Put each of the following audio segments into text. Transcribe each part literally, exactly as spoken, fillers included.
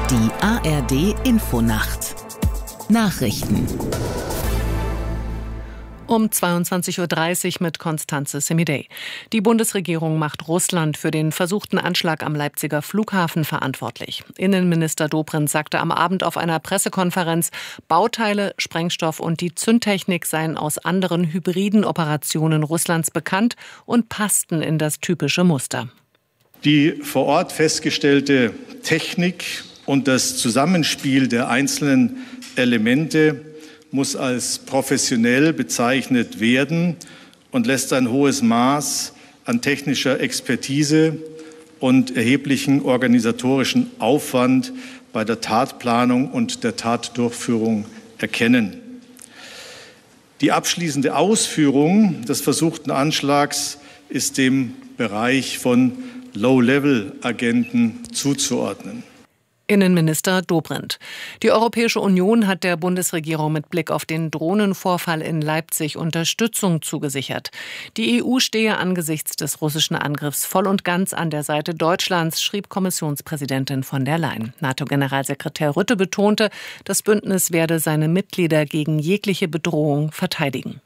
Die A R D Infonacht Nachrichten um zweiundzwanzig Uhr dreißig mit Konstanze Semidey. Die Bundesregierung macht Russland für den versuchten Anschlag am Leipziger Flughafen verantwortlich. Innenminister Dobrindt sagte am Abend auf einer Pressekonferenz, Bauteile, Sprengstoff und die Zündtechnik seien aus anderen hybriden Operationen Russlands bekannt und passten in das typische Muster. Die vor Ort festgestellte Technik und das Zusammenspiel der einzelnen Elemente muss als professionell bezeichnet werden und lässt ein hohes Maß an technischer Expertise und erheblichen organisatorischen Aufwand bei der Tatplanung und der Tatdurchführung erkennen. Die abschließende Ausführung des versuchten Anschlags ist dem Bereich von Low-Level-Agenten zuzuordnen. Innenminister Dobrindt. Die Europäische Union hat der Bundesregierung mit Blick auf den Drohnenvorfall in Leipzig Unterstützung zugesichert. Die E U stehe angesichts des russischen Angriffs voll und ganz an der Seite Deutschlands, schrieb Kommissionspräsidentin von der Leyen. NATO-Generalsekretär Rutte betonte, das Bündnis werde seine Mitglieder gegen jegliche Bedrohung verteidigen.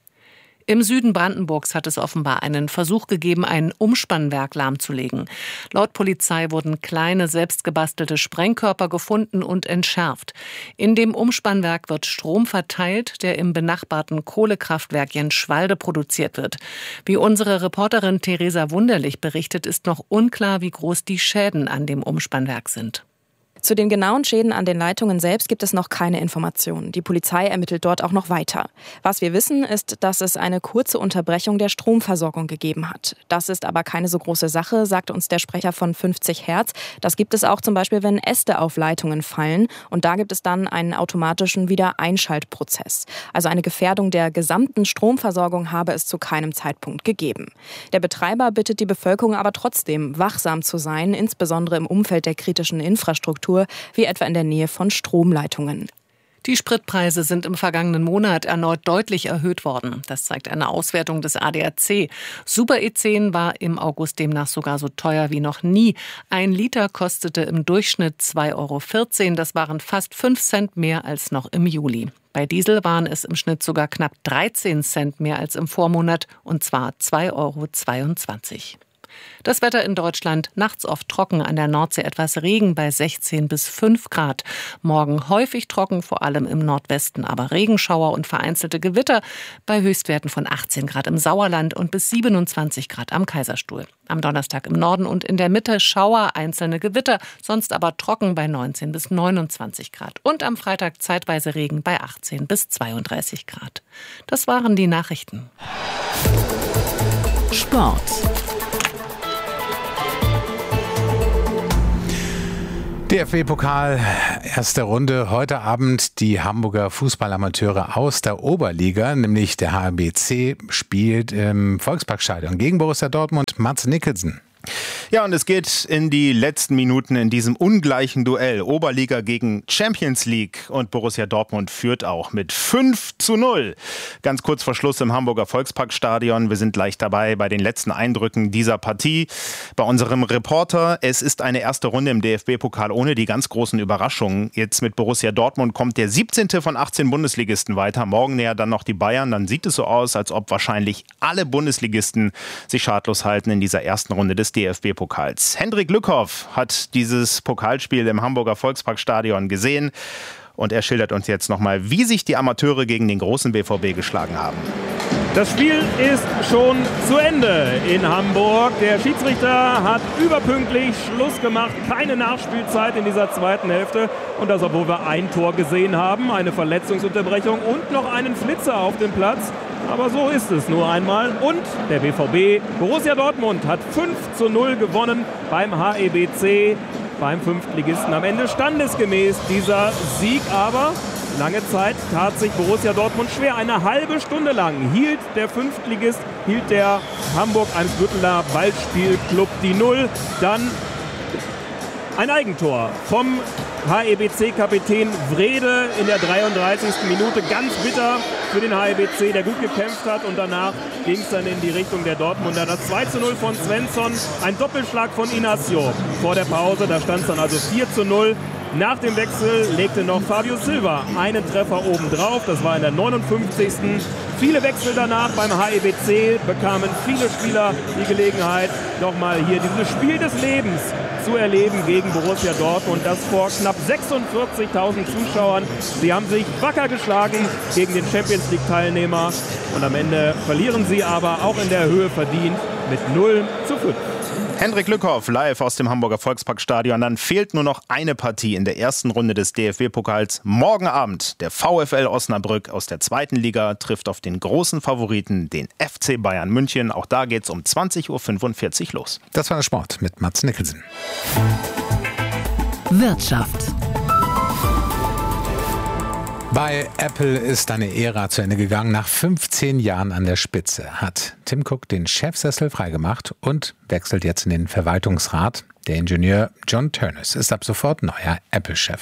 Im Süden Brandenburgs hat es offenbar einen Versuch gegeben, ein Umspannwerk lahmzulegen. Laut Polizei wurden kleine, selbstgebastelte Sprengkörper gefunden und entschärft. In dem Umspannwerk wird Strom verteilt, der im benachbarten Kohlekraftwerk Jenschwalde produziert wird. Wie unsere Reporterin Theresa Wunderlich berichtet, ist noch unklar, wie groß die Schäden an dem Umspannwerk sind. Zu den genauen Schäden an den Leitungen selbst gibt es noch keine Informationen. Die Polizei ermittelt dort auch noch weiter. Was wir wissen, ist, dass es eine kurze Unterbrechung der Stromversorgung gegeben hat. Das ist aber keine so große Sache, sagte uns der Sprecher von fünfzig Hertz. Das gibt es auch zum Beispiel, wenn Äste auf Leitungen fallen. Und da gibt es dann einen automatischen Wiedereinschaltprozess. Also eine Gefährdung der gesamten Stromversorgung habe es zu keinem Zeitpunkt gegeben. Der Betreiber bittet die Bevölkerung aber trotzdem, wachsam zu sein, insbesondere im Umfeld der kritischen Infrastruktur, wie etwa in der Nähe von Stromleitungen. Die Spritpreise sind im vergangenen Monat erneut deutlich erhöht worden. Das zeigt eine Auswertung des A D A C. Super E zehn war im August demnach sogar so teuer wie noch nie. Ein Liter kostete im Durchschnitt zwei Euro vierzehn. Das waren fast fünf Cent mehr als noch im Juli. Bei Diesel waren es im Schnitt sogar knapp dreizehn Cent mehr als im Vormonat, und zwar zwei Euro zweiundzwanzig. Das Wetter in Deutschland, nachts oft trocken, an der Nordsee etwas Regen bei sechzehn bis fünf Grad. Morgen häufig trocken, vor allem im Nordwesten, aber Regenschauer und vereinzelte Gewitter bei Höchstwerten von achtzehn Grad im Sauerland und bis siebenundzwanzig Grad am Kaiserstuhl. Am Donnerstag im Norden und in der Mitte Schauer, einzelne Gewitter, sonst aber trocken bei neunzehn bis neunundzwanzig Grad. Und am Freitag zeitweise Regen bei achtzehn bis zweiunddreißig Grad. Das waren die Nachrichten. Sport. D F B-Pokal, erste Runde. Heute Abend die Hamburger Fußballamateure aus der Oberliga, nämlich der H B C, spielt im Volksparkstadion gegen Borussia Dortmund. Mats Nicholson. Ja, und es geht in die letzten Minuten in diesem ungleichen Duell. Oberliga gegen Champions League, und Borussia Dortmund führt auch mit fünf zu null. Ganz kurz vor Schluss im Hamburger Volksparkstadion. Wir sind gleich dabei bei den letzten Eindrücken dieser Partie. Bei unserem Reporter, es ist eine erste Runde im D F B-Pokal ohne die ganz großen Überraschungen. Jetzt mit Borussia Dortmund kommt der siebzehnte von achtzehn Bundesligisten weiter. Morgen näher dann noch die Bayern. Dann sieht es so aus, als ob wahrscheinlich alle Bundesligisten sich schadlos halten in dieser ersten Runde des D F B-Pokals. Hendrik Lückhoff hat dieses Pokalspiel im Hamburger Volksparkstadion gesehen, und er schildert uns jetzt nochmal, wie sich die Amateure gegen den großen B V B geschlagen haben. Das Spiel ist schon zu Ende in Hamburg. Der Schiedsrichter hat überpünktlich Schluss gemacht. Keine Nachspielzeit in dieser zweiten Hälfte. Und das, obwohl wir ein Tor gesehen haben, eine Verletzungsunterbrechung und noch einen Flitzer auf dem Platz. Aber so ist es nur einmal. Und der B V B, Borussia Dortmund, hat fünf zu null gewonnen beim H E B C, beim Fünftligisten. Am Ende standesgemäß dieser Sieg, aber lange Zeit tat sich Borussia Dortmund schwer. Eine halbe Stunde lang hielt der Fünftligist, hielt der Hamburg-Eimsbütteler Ballspielclub die Null. Dann ein Eigentor vom H E B C-Kapitän Wrede in der dreiunddreißigsten Minute. Ganz bitter für den H E B C, der gut gekämpft hat. Und danach ging es dann in die Richtung der Dortmunder. Das zwei zu null von Svensson, ein Doppelschlag von Inacio vor der Pause. Da stand es dann also vier zu null. Nach dem Wechsel legte noch Fabio Silva einen Treffer obendrauf. Das war in der neunundfünfzigsten Viele Wechsel danach beim H E B C bekamen viele Spieler die Gelegenheit, nochmal hier dieses Spiel des Lebens zu erleben gegen Borussia Dortmund. Das vor knapp sechsundvierzigtausend Zuschauern. Sie haben sich wacker geschlagen gegen den Champions-League-Teilnehmer. Und am Ende verlieren sie aber auch in der Höhe verdient mit null zu fünf. Hendrik Lückhoff live aus dem Hamburger Volksparkstadion. Dann fehlt nur noch eine Partie in der ersten Runde des D F B-Pokals. Morgen Abend der VfL Osnabrück aus der zweiten Liga trifft auf den großen Favoriten, den F C Bayern München. Auch da geht es um zwanzig Uhr fünfundvierzig los. Das war der Sport mit Mats Nicholson. Wirtschaft. Bei Apple ist eine Ära zu Ende gegangen. Nach fünfzehn Jahren an der Spitze hat Tim Cook den Chefsessel freigemacht und wechselt jetzt in den Verwaltungsrat. Der Ingenieur John Ternus ist ab sofort neuer Apple-Chef.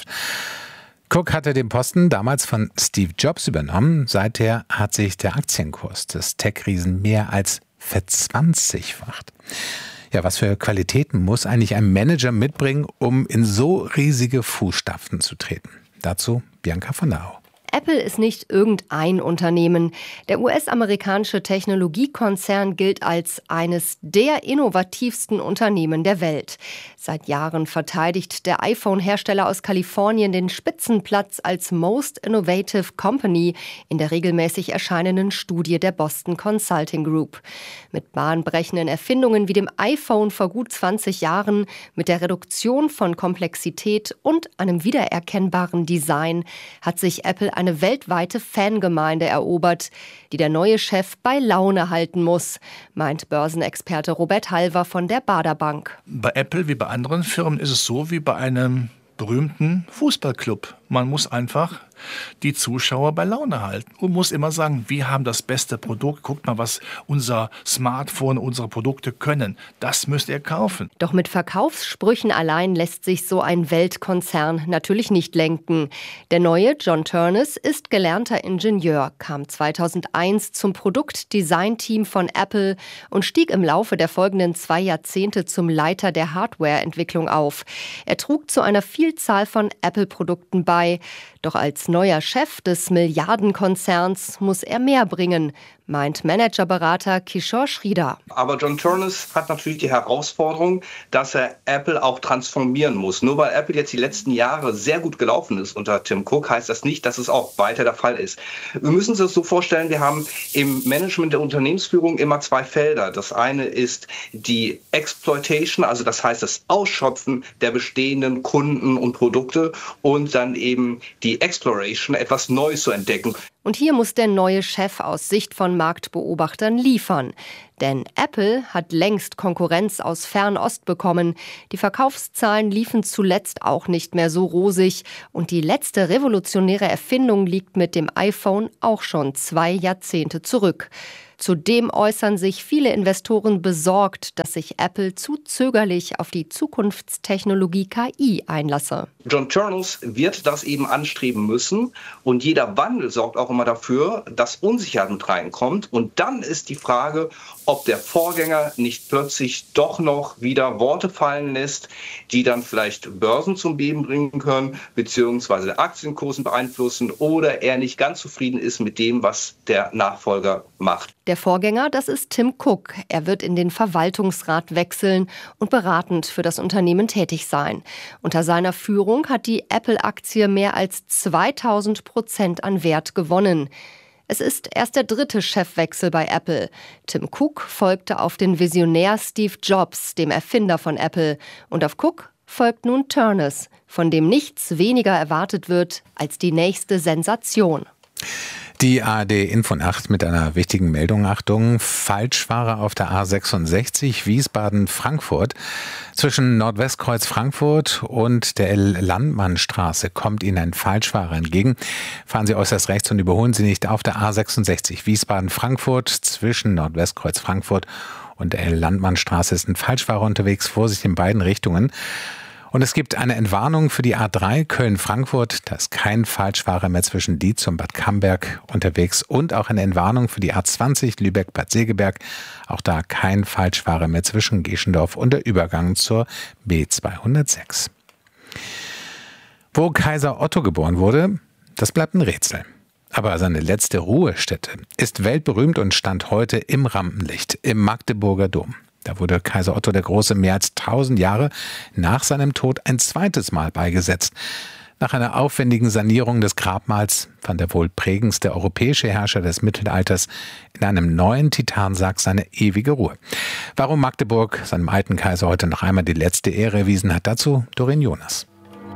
Cook hatte den Posten damals von Steve Jobs übernommen. Seither hat sich der Aktienkurs des Tech-Riesen mehr als verzwanzigfacht. Ja, was für Qualitäten muss eigentlich ein Manager mitbringen, um in so riesige Fußstapfen zu treten? Dazu Bianca von der Au. Apple ist nicht irgendein Unternehmen. Der U S-amerikanische Technologiekonzern gilt als eines der innovativsten Unternehmen der Welt. Seit Jahren verteidigt der iPhone-Hersteller aus Kalifornien den Spitzenplatz als Most Innovative Company in der regelmäßig erscheinenden Studie der Boston Consulting Group. Mit bahnbrechenden Erfindungen wie dem iPhone vor gut zwanzig Jahren, mit der Reduktion von Komplexität und einem wiedererkennbaren Design hat sich Apple ein eine weltweite Fangemeinde erobert, die der neue Chef bei Laune halten muss, meint Börsenexperte Robert Halver von der Baader Bank. Bei Apple wie bei anderen Firmen ist es so wie bei einem berühmten Fußballclub. Man muss einfach die Zuschauer bei Laune halten und muss immer sagen, wir haben das beste Produkt. Guckt mal, was unser Smartphone, unsere Produkte können. Das müsst ihr kaufen. Doch mit Verkaufssprüchen allein lässt sich so ein Weltkonzern natürlich nicht lenken. Der neue John Ternus ist gelernter Ingenieur, kam zweitausendeins zum Produktdesign-Team von Apple und stieg im Laufe der folgenden zwei Jahrzehnte zum Leiter der Hardware-Entwicklung auf. Er trug zu einer Vielzahl von Apple-Produkten bei. Doch als neuer Chef des Milliardenkonzerns muss er mehr bringen, meint Managerberater Kishore Sridhar. Aber John Ternus hat natürlich die Herausforderung, dass er Apple auch transformieren muss. Nur weil Apple jetzt die letzten Jahre sehr gut gelaufen ist unter Tim Cook, heißt das nicht, dass es auch weiter der Fall ist. Wir müssen uns das so vorstellen, wir haben im Management der Unternehmensführung immer zwei Felder. Das eine ist die Exploitation, also das heißt das Ausschöpfen der bestehenden Kunden und Produkte und dann eben die Exploration, etwas Neues zu entdecken. Und hier muss der neue Chef aus Sicht von Marktbeobachtern liefern. Denn Apple hat längst Konkurrenz aus Fernost bekommen. Die Verkaufszahlen liefen zuletzt auch nicht mehr so rosig. Und die letzte revolutionäre Erfindung liegt mit dem iPhone auch schon zwei Jahrzehnte zurück. Zudem äußern sich viele Investoren besorgt, dass sich Apple zu zögerlich auf die Zukunftstechnologie K I einlasse. John Ternus wird das eben anstreben müssen und jeder Wandel sorgt auch immer dafür, dass Unsicherheit mit reinkommt. Und dann ist die Frage, ob der Vorgänger nicht plötzlich doch noch wieder Worte fallen lässt, die dann vielleicht Börsen zum Beben bringen können, beziehungsweise Aktienkursen beeinflussen oder er nicht ganz zufrieden ist mit dem, was der Nachfolger macht. Der Vorgänger, das ist Tim Cook. Er wird in den Verwaltungsrat wechseln und beratend für das Unternehmen tätig sein. Unter seiner Führung hat die Apple-Aktie mehr als zweitausend Prozent an Wert gewonnen. Es ist erst der dritte Chefwechsel bei Apple. Tim Cook folgte auf den Visionär Steve Jobs, dem Erfinder von Apple. Und auf Cook folgt nun Ternus, von dem nichts weniger erwartet wird als die nächste Sensation. Die A R D Infonacht mit einer wichtigen Meldung. Achtung, Falschfahrer auf der A sechsundsechzig Wiesbaden-Frankfurt. Zwischen Nordwestkreuz Frankfurt und der Landmannstraße kommt Ihnen ein Falschfahrer entgegen. Fahren Sie äußerst rechts und überholen Sie nicht auf der A sechsundsechzig Wiesbaden-Frankfurt. Zwischen Nordwestkreuz Frankfurt und der Landmannstraße ist ein Falschfahrer unterwegs. Vorsicht in beiden Richtungen. Und es gibt eine Entwarnung für die A drei Köln-Frankfurt. Da ist kein Falschfahrer mehr zwischen Dietz und Bad Camberg unterwegs. Und auch eine Entwarnung für die A zwanzig Lübeck-Bad Segeberg. Auch da kein Falschfahrer mehr zwischen Geschendorf und der Übergang zur B zweihundertsechs. Wo Kaiser Otto geboren wurde, das bleibt ein Rätsel. Aber seine letzte Ruhestätte ist weltberühmt und stand heute im Rampenlicht im Magdeburger Dom. Da wurde Kaiser Otto der Große mehr als tausend Jahre nach seinem Tod ein zweites Mal beigesetzt. Nach einer aufwendigen Sanierung des Grabmals fand der wohl prägendste europäische Herrscher des Mittelalters in einem neuen Titansarg seine ewige Ruhe. Warum Magdeburg seinem alten Kaiser heute noch einmal die letzte Ehre erwiesen hat, dazu Doreen Jonas.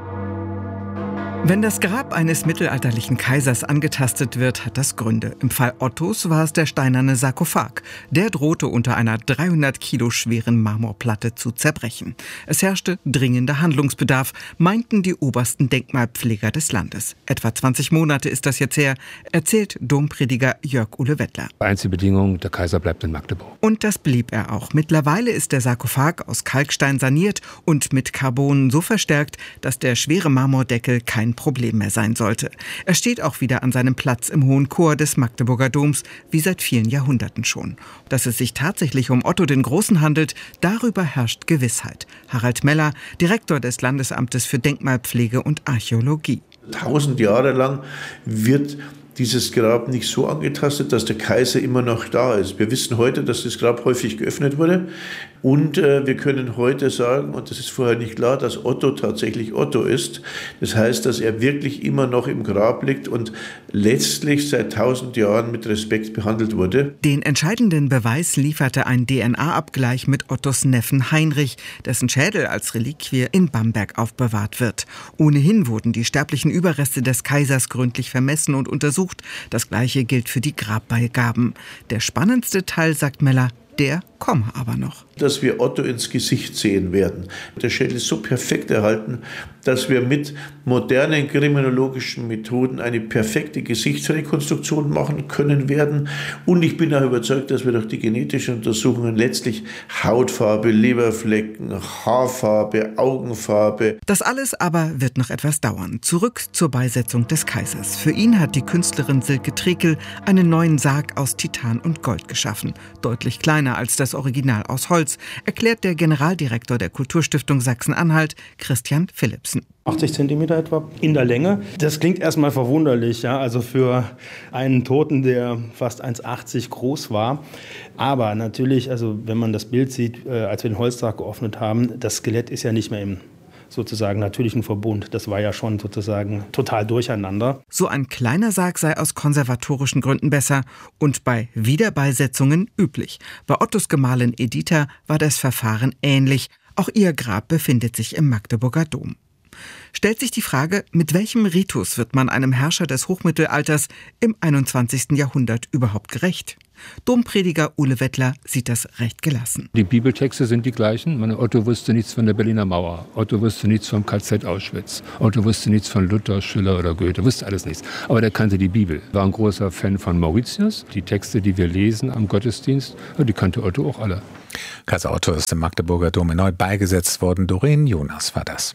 Wenn das Grab eines mittelalterlichen Kaisers angetastet wird, hat das Gründe. Im Fall Ottos war es der steinerne Sarkophag. Der drohte unter einer dreihundert Kilo schweren Marmorplatte zu zerbrechen. Es herrschte dringender Handlungsbedarf, meinten die obersten Denkmalpfleger des Landes. Etwa zwanzig Monate ist das jetzt her, erzählt Domprediger Jörg-Uwe Wettler. Einzige Bedingung, der Kaiser bleibt in Magdeburg. Und das blieb er auch. Mittlerweile ist der Sarkophag aus Kalkstein saniert und mit Carbon so verstärkt, dass der schwere Marmordeckel kein Problem mehr sein sollte. Er steht auch wieder an seinem Platz im Hohen Chor des Magdeburger Doms, wie seit vielen Jahrhunderten schon. Dass es sich tatsächlich um Otto den Großen handelt, darüber herrscht Gewissheit. Harald Meller, Direktor des Landesamtes für Denkmalpflege und Archäologie. Tausend Jahre lang wird dieses Grab nicht so angetastet, dass der Kaiser immer noch da ist. Wir wissen heute, dass das Grab häufig geöffnet wurde und äh, wir können heute sagen, und das ist vorher nicht klar, dass Otto tatsächlich Otto ist. Das heißt, dass er wirklich immer noch im Grab liegt und letztlich seit tausend Jahren mit Respekt behandelt wurde. Den entscheidenden Beweis lieferte ein D N A-Abgleich mit Ottos Neffen Heinrich, dessen Schädel als Reliquie in Bamberg aufbewahrt wird. Ohnehin wurden die sterblichen Überreste des Kaisers gründlich vermessen und untersucht. Das Gleiche gilt für die Grabbeigaben. Der spannendste Teil, sagt Meller, der komme aber noch. Dass wir Otto ins Gesicht sehen werden. Der Schädel ist so perfekt erhalten, dass wir mit modernen kriminologischen Methoden eine perfekte Gesichtsrekonstruktion machen können werden. Und ich bin auch überzeugt, dass wir durch die genetischen Untersuchungen letztlich Hautfarbe, Leberflecken, Haarfarbe, Augenfarbe. Das alles aber wird noch etwas dauern. Zurück zur Beisetzung des Kaisers. Für ihn hat die Künstlerin Silke Trekel einen neuen Sarg aus Titan und Gold geschaffen. Deutlich kleiner als das Original aus Holz, erklärt der Generaldirektor der Kulturstiftung Sachsen-Anhalt, Christian Philipsen. achtzig Zentimeter etwa in der Länge. Das klingt erstmal verwunderlich, ja, also für einen Toten, der fast eins Komma achtzig groß war. Aber natürlich, also wenn man das Bild sieht, äh, als wir den Holzsarg geöffnet haben, das Skelett ist ja nicht mehr im sozusagen natürlichen Verbund. Das war ja schon sozusagen total durcheinander. So ein kleiner Sarg sei aus konservatorischen Gründen besser und bei Wiederbeisetzungen üblich. Bei Ottos Gemahlin Editha war das Verfahren ähnlich. Auch ihr Grab befindet sich im Magdeburger Dom. Stellt sich die Frage, mit welchem Ritus wird man einem Herrscher des Hochmittelalters im einundzwanzigsten Jahrhundert überhaupt gerecht? Domprediger Uwe Wettler sieht das recht gelassen. Die Bibeltexte sind die gleichen. Meine, Otto wusste nichts von der Berliner Mauer. Otto wusste nichts vom K Z Auschwitz. Otto wusste nichts von Luther, Schiller oder Goethe. Wusste alles nichts. Aber der kannte die Bibel. War ein großer Fan von Mauritius. Die Texte, die wir lesen am Gottesdienst, die kannte Otto auch alle. Kaiser Otto ist im Magdeburger Dom neu beigesetzt worden. Doreen Jonas war das.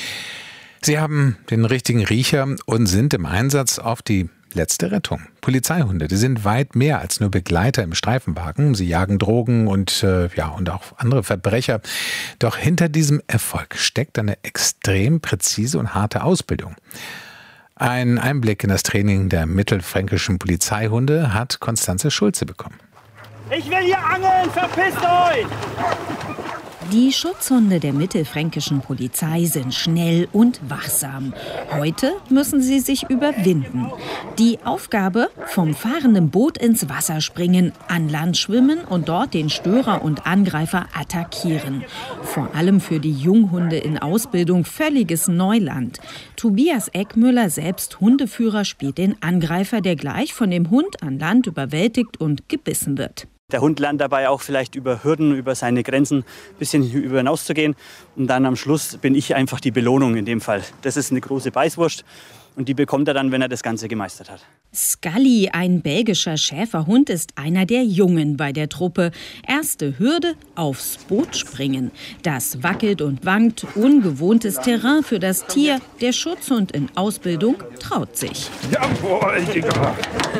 Sie haben den richtigen Riecher und sind im Einsatz auf die letzte Rettung. Polizeihunde, die sind weit mehr als nur Begleiter im Streifenwagen. Sie jagen Drogen und, äh, ja, und auch andere Verbrecher. Doch hinter diesem Erfolg steckt eine extrem präzise und harte Ausbildung. Ein Einblick in das Training der mittelfränkischen Polizeihunde hat Konstanze Schulze bekommen. Ich will hier angeln, verpisst euch! Die Schutzhunde der mittelfränkischen Polizei sind schnell und wachsam. Heute müssen sie sich überwinden. Die Aufgabe: vom fahrenden Boot ins Wasser springen, an Land schwimmen und dort den Störer und Angreifer attackieren. Vor allem für die Junghunde in Ausbildung völliges Neuland. Tobias Eckmüller, selbst Hundeführer, spielt den Angreifer, der gleich von dem Hund an Land überwältigt und gebissen wird. Der Hund lernt dabei auch vielleicht über Hürden, über seine Grenzen ein bisschen über hinaus zu gehen. Und dann am Schluss bin ich einfach die Belohnung in dem Fall. Das ist eine große Beißwurst und die bekommt er dann, wenn er das Ganze gemeistert hat. Scully, ein belgischer Schäferhund, ist einer der Jungen bei der Truppe. Erste Hürde, aufs Boot springen. Das wackelt und wankt, ungewohntes Terrain für das Tier. Der Schutzhund in Ausbildung traut sich. Jawohl, Digga!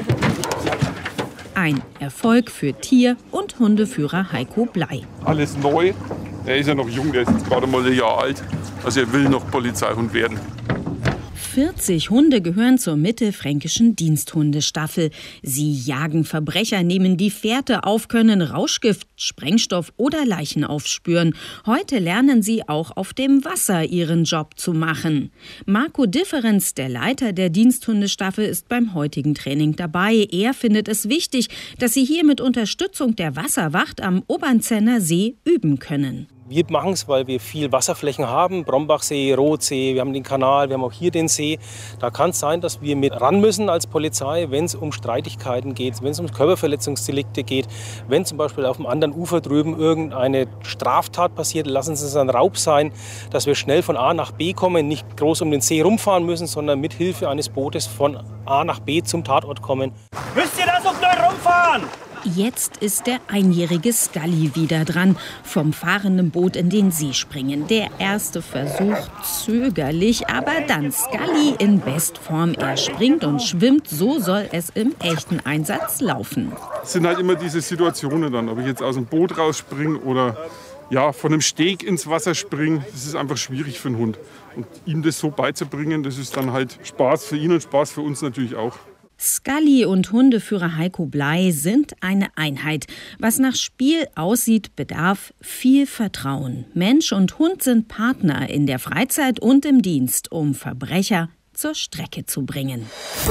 Ein Erfolg für Tier- und Hundeführer Heiko Bley. Alles neu. Er ist ja noch jung, der ist jetzt gerade mal ein Jahr alt. Also er will noch Polizeihund werden. vierzig Hunde gehören zur mittelfränkischen Diensthundestaffel. Sie jagen Verbrecher, nehmen die Fährte auf, können Rauschgift, Sprengstoff oder Leichen aufspüren. Heute lernen sie auch auf dem Wasser ihren Job zu machen. Marco Differenz, der Leiter der Diensthundestaffel, ist beim heutigen Training dabei. Er findet es wichtig, dass sie hier mit Unterstützung der Wasserwacht am Obernzenner See üben können. Wir machen es, weil wir viel Wasserflächen haben, Brombachsee, Rotsee, wir haben den Kanal, wir haben auch hier den See. Da kann es sein, dass wir mit ran müssen als Polizei, wenn es um Streitigkeiten geht, wenn es um Körperverletzungsdelikte geht, wenn zum Beispiel auf dem anderen Ufer drüben irgendeine Straftat passiert, lassen Sie es ein Raub sein, dass wir schnell von A nach B kommen, nicht groß um den See rumfahren müssen, sondern mit Hilfe eines Bootes von A nach B zum Tatort kommen. Müsst ihr da so schnell rumfahren? Jetzt ist der einjährige Scully wieder dran. Vom fahrenden Boot in den See springen. Der erste Versuch zögerlich, aber dann Scully in Bestform. Er springt und schwimmt, so soll es im echten Einsatz laufen. Es sind halt immer diese Situationen dann, ob ich jetzt aus dem Boot rausspringe oder ja, von einem Steg ins Wasser springe. Das ist einfach schwierig für einen Hund. Und ihm das so beizubringen, das ist dann halt Spaß für ihn und Spaß für uns natürlich auch. Scully und Hundeführer Heiko Bley sind eine Einheit. Was nach Spiel aussieht, bedarf viel Vertrauen. Mensch und Hund sind Partner in der Freizeit und im Dienst, um Verbrecher zur Strecke zu bringen.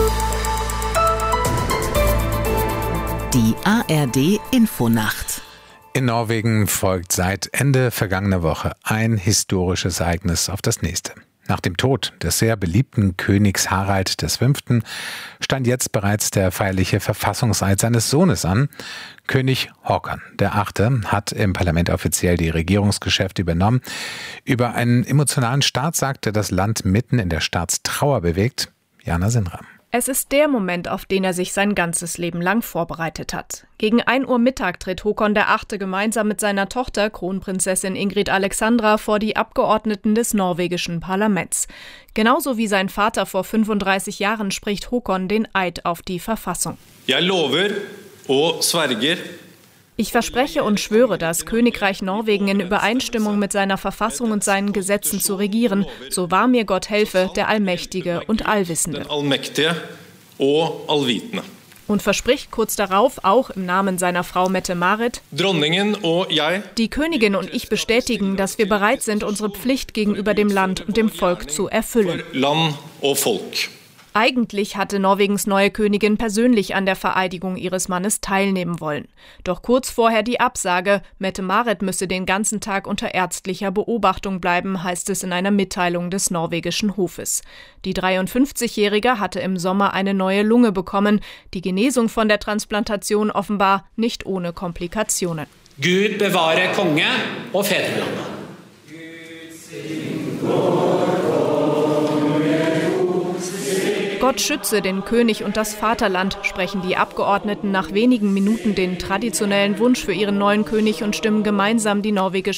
Die A R D-Infonacht. In Norwegen folgt seit Ende vergangener Woche ein historisches Ereignis auf das nächste. Nach dem Tod des sehr beliebten Königs Harald V. stand jetzt bereits der feierliche Verfassungseid seines Sohnes an. König Håkon der Achte hat im Parlament offiziell die Regierungsgeschäfte übernommen. Über einen emotionalen Start sagt er, das Land mitten in der Staatstrauer bewegt. Jana Sinram. Es ist der Moment, auf den er sich sein ganzes Leben lang vorbereitet hat. Gegen ein Uhr Mittag tritt Håkon der Achte gemeinsam mit seiner Tochter, Kronprinzessin Ingrid Alexandra, vor die Abgeordneten des norwegischen Parlaments. Genauso wie sein Vater vor fünfunddreißig Jahren spricht Håkon den Eid auf die Verfassung. Jeg lover og sverger. Ich verspreche und schwöre, das Königreich Norwegen in Übereinstimmung mit seiner Verfassung und seinen Gesetzen zu regieren. So wahr mir Gott helfe, der Allmächtige und Allwissende. Und verspricht kurz darauf, auch im Namen seiner Frau Mette-Marit, die Königin und ich bestätigen, dass wir bereit sind, unsere Pflicht gegenüber dem Land und dem Volk zu erfüllen. Land und Volk. Eigentlich hatte Norwegens neue Königin persönlich an der Vereidigung ihres Mannes teilnehmen wollen. Doch kurz vorher die Absage, Mette-Marit müsse den ganzen Tag unter ärztlicher Beobachtung bleiben, heißt es in einer Mitteilung des norwegischen Hofes. Die dreiundfünfzigjährige hatte im Sommer eine neue Lunge bekommen, die Genesung von der Transplantation offenbar nicht ohne Komplikationen. Gud bewahre Konge og Fedreland. Gott schütze den König und das Vaterland, sprechen die Abgeordneten nach wenigen Minuten den traditionellen Wunsch für ihren neuen König und stimmen gemeinsam die norwegische